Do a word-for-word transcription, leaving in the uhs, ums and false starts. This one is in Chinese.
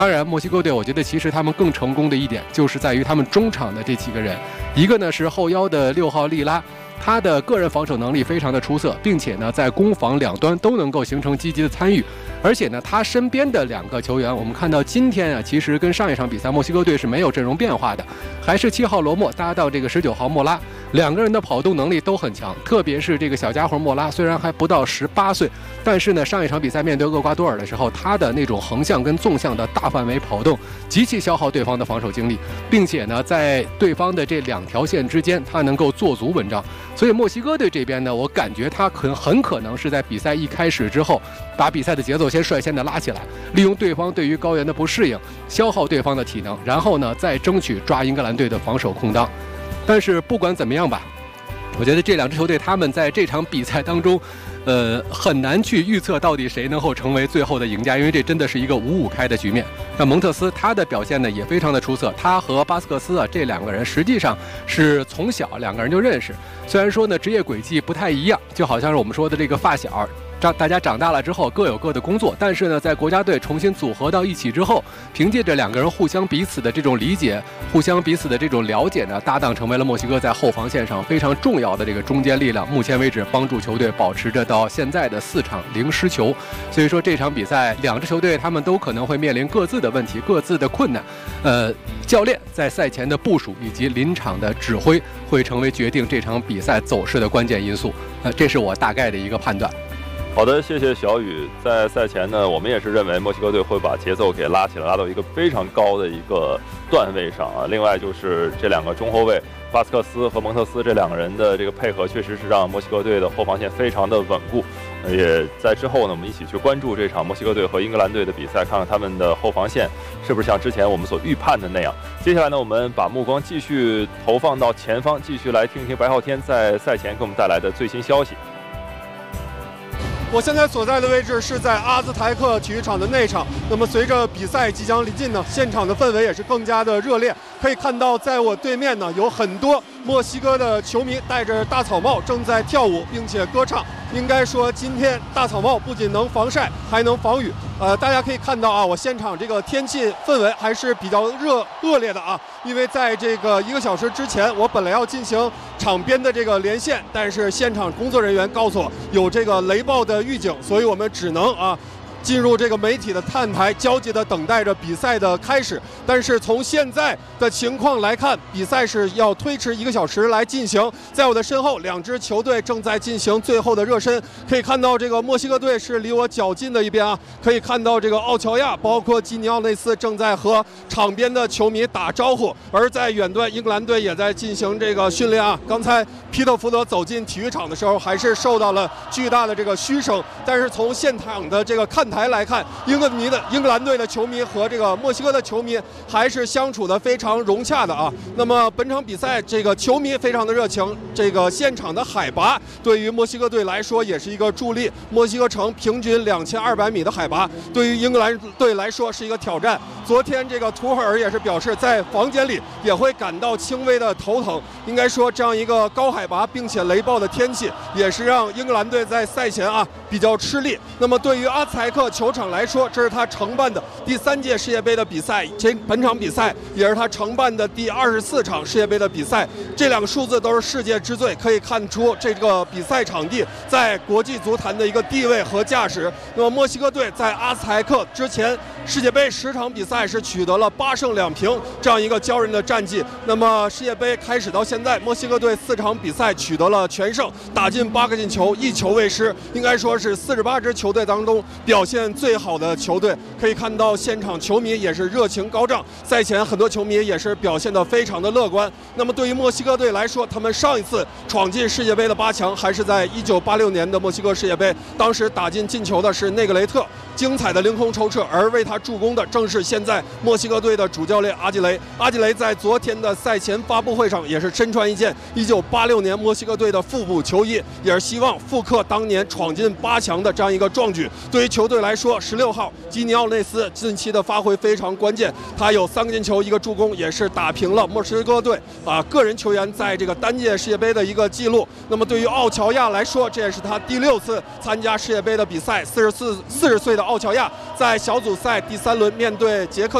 当然，墨西哥队我觉得其实他们更成功的一点就是在于他们中场的这几个人，一个呢是后腰的六号利拉。他的个人防守能力非常的出色，并且呢，在攻防两端都能够形成积极的参与。而且呢，他身边的两个球员，我们看到今天啊，其实跟上一场比赛墨西哥队是没有阵容变化的，还是七号罗莫搭到这个十九号莫拉，两个人的跑动能力都很强。特别是这个小家伙莫拉，虽然还不到十八岁，但是呢，上一场比赛面对厄瓜多尔的时候，他的那种横向跟纵向的大范围跑动，极其消耗对方的防守精力，并且呢，在对方的这两条线之间，他能够做足文章。所以墨西哥队这边呢，我感觉他可很可能是在比赛一开始之后，把比赛的节奏先率先的拉起来，利用对方对于高原的不适应，消耗对方的体能，然后呢再争取抓英格兰队的防守空当。但是不管怎么样吧，我觉得这两支球队他们在这场比赛当中，呃，很难去预测到底谁能够成为最后的赢家，因为这真的是一个五五开的局面。那蒙特斯他的表现呢也非常的出色，他和巴斯克斯啊这两个人实际上是从小两个人就认识，虽然说呢职业轨迹不太一样，就好像是我们说的这个发小。长大家长大了之后各有各的工作，但是呢，在国家队重新组合到一起之后，凭借着两个人互相彼此的这种理解，互相彼此的这种了解呢，搭档成为了墨西哥在后防线上非常重要的这个中坚力量。目前为止，帮助球队保持着到现在的四场零失球。所以说这场比赛，两支球队他们都可能会面临各自的问题、各自的困难。呃，教练在赛前的部署以及临场的指挥，会成为决定这场比赛走势的关键因素。呃，这是我大概的一个判断。 好的，谢谢小雨。在赛前呢，我们也是认为墨西哥队会把节奏给拉起来，拉到一个非常高的一个段位上啊。另外就是这两个中后卫巴斯克斯和蒙特斯这两个人的这个配合，确实是让墨西哥队的后防线非常的稳固。也在之后呢，我们一起去关注这场墨西哥队和英格兰队的比赛，看看他们的后防线是不是像之前我们所预判的那样。接下来呢，我们把目光继续投放到前方，继续来听听白昊天在赛前给我们带来的最新消息。 我现在所在的位置是在阿兹台克体育场的内场。那么随着比赛即将临近呢，现场的氛围也是更加的热烈。可以看到，在我对面呢，有很多墨西哥的球迷戴着大草帽正在跳舞，并且歌唱。应该说，今天大草帽不仅能防晒，还能防雨。呃，大家可以看到啊，我现场这个天气氛围还是比较热恶劣的啊。因为在这个一个小时之前，我本来要进行场边的这个连线，但是现场工作人员告诉我有这个雷暴的预警，所以我们只能啊。进入这个媒体的看台，焦急地等待着比赛的开始。但是从现在的情况来看，比赛是要推迟一个小时来进行。在我的身后，两支球队正在进行最后的热身。可以看到，这个墨西哥队是离我较近的一边啊。可以看到，这个奥乔亚包括基尼奥内斯正在和场边的球迷打招呼，而在远端，英格兰队也在进行这个训练啊。刚才皮特福德走进体育场的时候，还是受到了巨大的这个嘘声。但是从现场的这个看台来看，英格尼的英格兰队的球迷和这个墨西哥的球迷还是相处的非常融洽的啊。那么本场比赛这个球迷非常的热情，这个现场的海拔对于墨西哥队来说也是一个助力。墨西哥城平均两千二百米的海拔，对于英格兰队来说是一个挑战。昨天这个图赫尔也是表示，在房间里也会感到轻微的头疼。应该说，这样一个高海拔并且雷暴的天气，也是让英格兰队在赛前啊比较吃力。那么对于阿兹台克球场来说，这是他承办的第三届世界杯的比赛，这本场比赛也是他承办的第二十四场世界杯的比赛。这两个数字都是世界之最，可以看出这个比赛场地在国际足坛的一个地位和价值。那么墨西哥队在阿兹台克之前世界杯十场比赛是取得了八胜两平这样一个骄人的战绩。那么世界杯开始到现在，墨西哥队四场比赛取得了全胜，打进八个进球，一球未失，应该说是四十八支球队当中表现最好的球队。可以看到现场球迷也是热情高涨，赛前很多球迷也是表现得非常的乐观。那么对于墨西哥队来说，他们上一次闯进世界杯的八强还是在一九八六年的墨西哥世界杯，当时打进进球的是内格雷特，精彩的凌空抽射，而为他助攻的正是现在墨西哥队的主教练阿基雷。阿基雷在昨天的赛前发布会上也是身穿一件一九八六年墨西哥队的腹部球衣，也是希望复刻当年闯进八强的这样一个壮举。对于球队来说，十六号基尼奥内斯近期的发挥非常关键，他有三个进球一个助攻，也是打平了墨西哥队啊个人球员在这个单届世界杯的一个记录。那么对于奥乔亚来说，这也是他第六次参加世界杯的比赛。四十四四十岁的奥乔亚在小组赛第三轮面对捷克